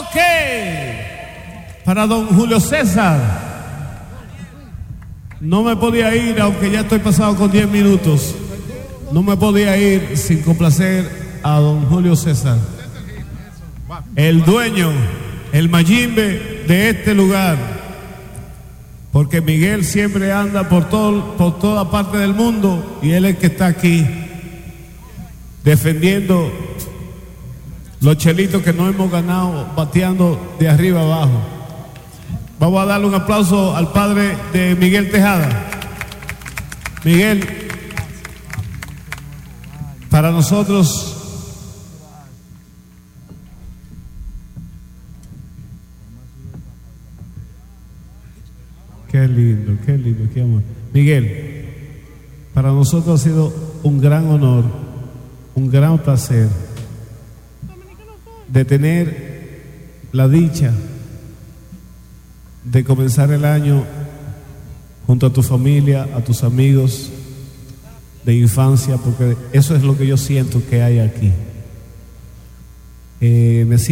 Ok. Para don Julio César. No me podía ir, aunque ya estoy pasado con 10 minutos. No me podía ir sin complacer a don Julio César, el dueño, el mayimbe de este lugar. Porque Miguel siempre anda por toda parte del mundo y él es el que está aquí defendiendo los chelitos que no hemos ganado, bateando de arriba abajo. Vamos a darle un aplauso al padre de Miguel Tejada. Miguel, para nosotros qué lindo, qué amor. Miguel, para nosotros ha sido un gran honor, un gran placer de tener la dicha de comenzar el año junto a tu familia, a tus amigos de infancia, porque eso es lo que yo siento que hay aquí. Me